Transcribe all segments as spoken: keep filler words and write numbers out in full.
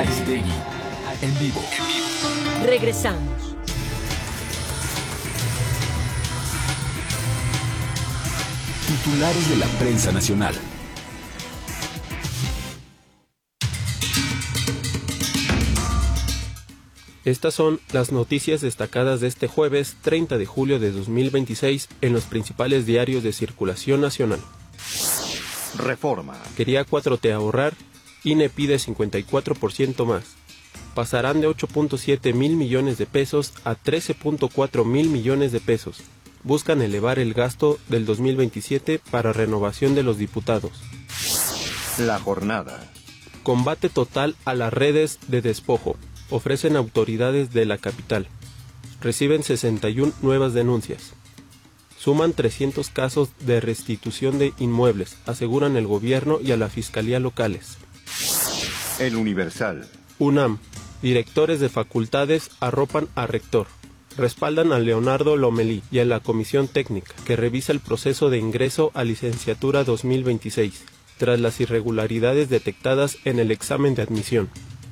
Aristegui, en vivo. Regresamos. Titulares de la prensa nacional. Estas son las noticias destacadas de este jueves treinta de julio de dos mil veintiséis en los principales diarios de circulación nacional. Reforma. Quería cuatro T ahorrar, I N E pide cincuenta y cuatro por ciento más. Pasarán de ocho punto siete mil millones de pesos a trece punto cuatro mil millones de pesos. Buscan elevar el gasto del dos mil veintisiete para renovación de los diputados. La jornada. Combate total a las redes de despojo. Ofrecen autoridades de la capital. Reciben sesenta y una nuevas denuncias. Suman trescientos casos de restitución de inmuebles, aseguran el gobierno y a la fiscalía locales. El Universal. UNAM. Directores de facultades arropan a rector. Respaldan a Leonardo Lomelí y a la comisión técnica, que revisa el proceso de ingreso a licenciatura dos mil veintiséis, tras las irregularidades detectadas en el examen de admisión.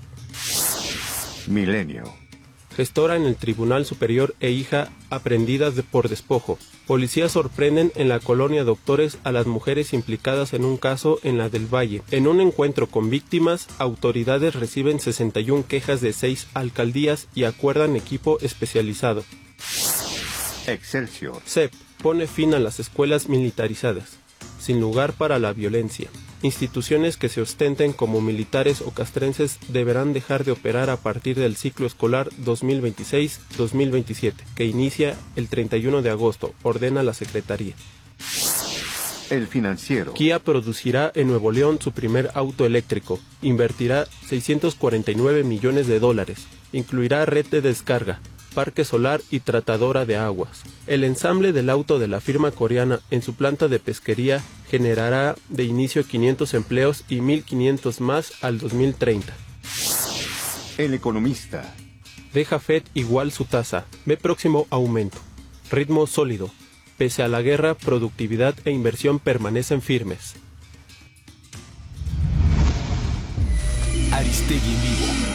Milenio. Gestora en el Tribunal Superior e hija aprehendidas de por despojo. Policías sorprenden en la colonia Doctores a las mujeres implicadas en un caso en la del Valle. En un encuentro con víctimas, autoridades reciben sesenta y una quejas de seis alcaldías y acuerdan equipo especializado. Excelsior. C E P pone fin a las escuelas militarizadas. Sin lugar para la violencia. Instituciones que se ostenten como militares o castrenses deberán dejar de operar a partir del ciclo escolar dos mil veintiséis dos mil veintisiete, que inicia el treinta y uno de agosto, ordena la Secretaría. El Financiero. Kia producirá en Nuevo León su primer auto eléctrico. Invertirá seiscientos cuarenta y nueve millones de dólares. Incluirá red de descarga, parque solar y tratadora de aguas. El ensamble del auto de la firma coreana en su planta de pesquería generará de inicio quinientos empleos y mil quinientos más al dos mil treinta. El Economista. Deja Fed igual su tasa, ve próximo aumento. Ritmo sólido. Pese a la guerra, productividad e inversión permanecen firmes. Aristegui en vivo.